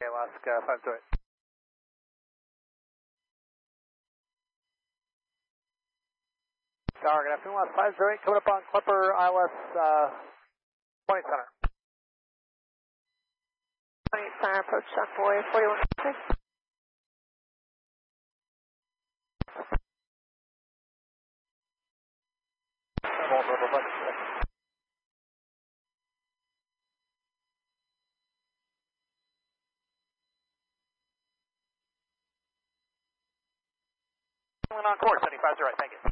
Alaska 508. Tower, good afternoon, Alaska 508, coming up on Clipper ILS 20 center. 20 center, approach Envoy 41. On course, 75 right, thank you.